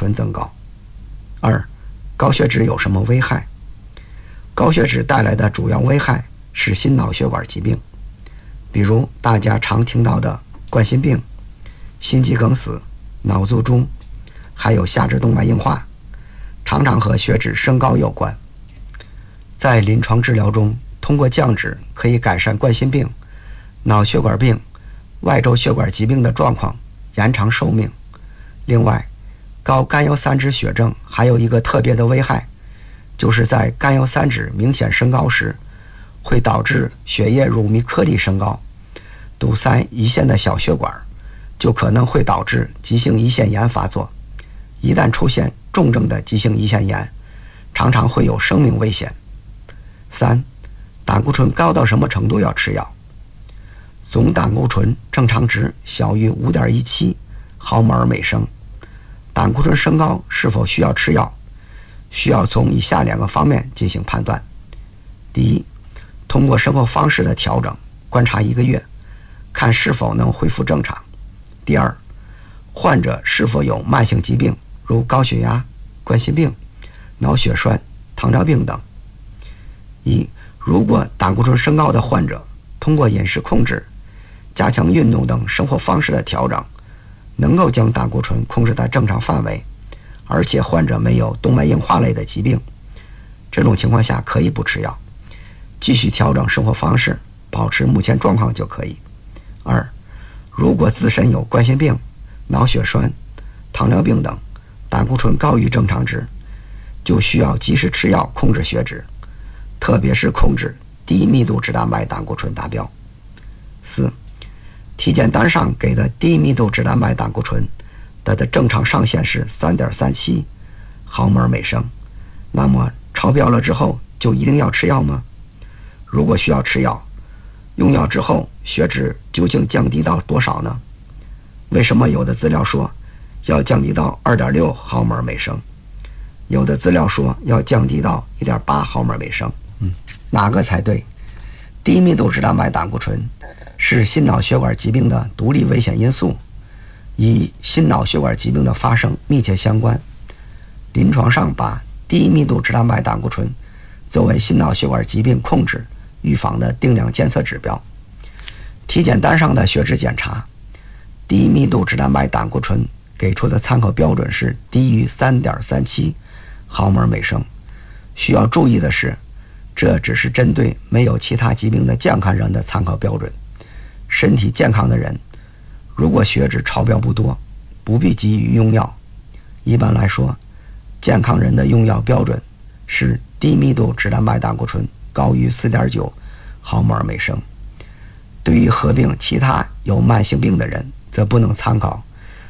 醇增高。二、高血脂有什么危害？高血脂带来的主要危害是心脑血管疾病，比如大家常听到的冠心病、心肌梗死、脑卒中，还有下肢动脉硬化，常常和血脂升高有关。在临床治疗中，通过降脂可以改善冠心病、脑血管病、外周血管疾病的状况，延长寿命。另外，高甘油三酯血症还有一个特别的危害，就是在甘油三酯明显升高时，会导致血液乳糜颗粒升高，堵塞胰腺的小血管，就可能会导致急性胰腺炎发作。一旦出现重症的急性胰腺炎，常常会有生命危险。三、胆固醇高到什么程度要吃药？总胆固醇正常值小于 5.17 毫摩尔每升。胆固醇升高是否需要吃药？需要从以下2个方面进行判断。第一，通过生活方式的调整，观察1个月，看是否能恢复正常。第二，患者是否有慢性疾病，如高血压、冠心病、脑血栓、糖尿病等。如果胆固醇升高的患者通过饮食控制、加强运动等生活方式的调整，能够将胆固醇控制在正常范围，而且患者没有动脉硬化类的疾病，这种情况下可以不吃药，继续调整生活方式，保持目前状况就可以。二、如果自身有冠心病、脑血栓、糖尿病等，胆固醇高于正常值，就需要及时吃药控制血脂，特别是控制低密度脂蛋白胆固醇达标。四、体检单上给的低密度脂蛋白胆固醇的正常上限是 3.37 毫摩尔每升，那么超标了之后就一定要吃药吗？如果需要吃药，用药之后血脂究竟降低到多少呢？为什么有的资料说要降低到 2.6 毫摩尔每升，有的资料说要降低到 1.8 毫摩尔每升？哪个才对？低密度脂蛋白胆固醇是心脑血管疾病的独立危险因素，与心脑血管疾病的发生密切相关。临床上把低密度脂蛋白胆固醇作为心脑血管疾病控制预防的定量监测指标。体检单上的血脂检查，低密度脂蛋白胆固醇给出的参考标准是低于 3.37 毫摩尔每升。需要注意的是，这只是针对没有其他疾病的健康人的参考标准。身体健康的人，如果血脂超标不多，不必急于用药。一般来说，健康人的用药标准是低密度脂蛋白胆固醇高于 4.9 毫摩尔每升。对于合并其他有慢性病的人，则不能参考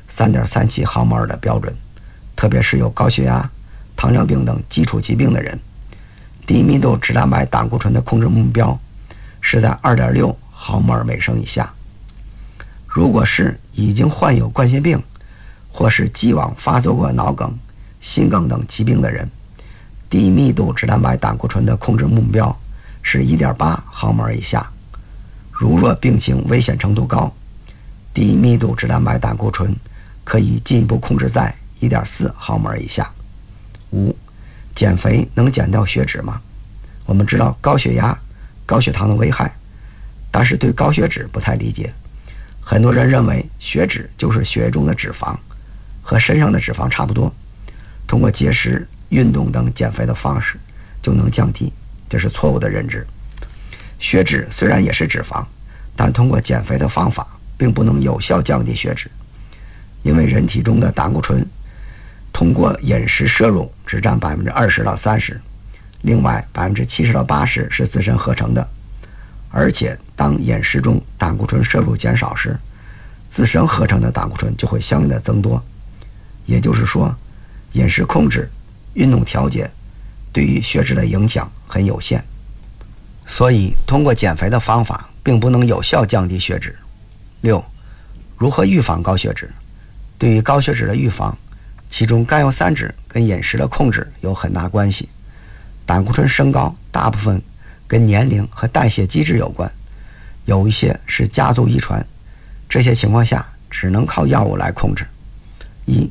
3.37 毫摩尔的标准，特别是有高血压、糖尿病等基础疾病的人，低密度脂蛋白胆固醇的控制目标是在 2.6 毫摩尔每升以下。如果是已经患有冠心病，或是既往发作过脑梗、心梗等疾病的人，低密度脂蛋白胆固醇的控制目标是 1.8 毫摩尔以下。如若病情危险程度高，低密度脂蛋白胆固醇可以进一步控制在 1.4 毫摩尔以下。五、减肥能减掉血脂吗？我们知道高血压、高血糖的危害，但是对高血脂不太理解。很多人认为血脂就是血液中的脂肪，和身上的脂肪差不多，通过节食、运动等减肥的方式就能降低，这是错误的认知。血脂虽然也是脂肪，但通过减肥的方法并不能有效降低血脂，因为人体中的胆固醇通过饮食摄入只占 20%到30%， 另外 70%到80%是自身合成的。而且当饮食中胆固醇摄入减少时，自身合成的胆固醇就会相应的增多。也就是说，饮食控制、运动调节对于血脂的影响很有限，所以通过减肥的方法并不能有效降低血脂。六、如何预防高血脂？对于高血脂的预防，其中甘油三酯跟饮食的控制有很大关系。胆固醇升高大部分跟年龄和代谢机制有关，有一些是家族遗传，这些情况下只能靠药物来控制。一、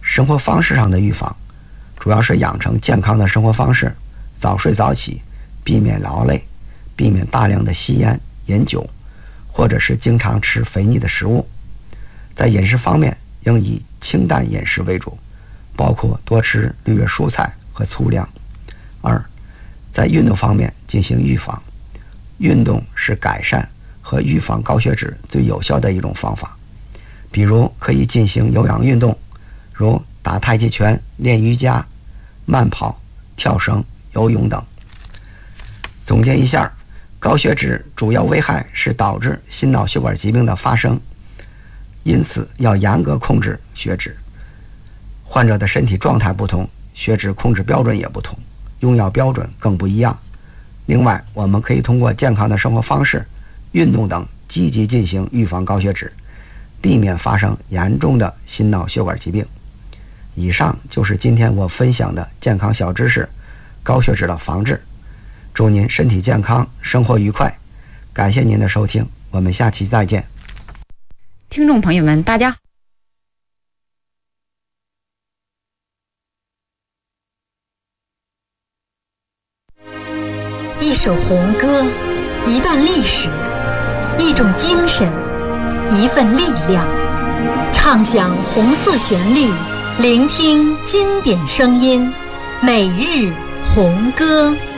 生活方式上的预防，主要是养成健康的生活方式，早睡早起，避免劳累，避免大量的吸烟、饮酒，或者是经常吃肥腻的食物。在饮食方面，应以清淡饮食为主，包括多吃绿叶蔬菜和粗粮。2. 在运动方面进行预防，运动是改善和预防高血脂最有效的一种方法。比如可以进行有氧运动，如打太极拳、练瑜伽、慢跑、跳绳、游泳等。总结一下，高血脂主要危害是导致心脑血管疾病的发生，因此要严格控制血脂。患者的身体状态不同，血脂控制标准也不同，用药标准更不一样。另外，我们可以通过健康的生活方式、运动等积极进行预防高血脂，避免发生严重的心脑血管疾病。以上就是今天我分享的健康小知识，高血脂的防治。祝您身体健康，生活愉快。感谢您的收听，我们下期再见。 听众朋友们，大家好。 一首红歌，一段历史，一种精神，一份力量。唱响红色旋律，聆听经典声音，每日红歌。